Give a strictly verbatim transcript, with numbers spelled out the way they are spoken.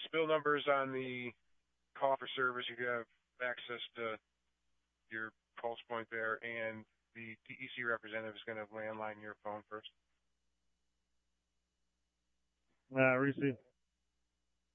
spill numbers on the call for service. You have access to your pulse point there, and the D E C representative is going to landline your phone first. Uh, receive.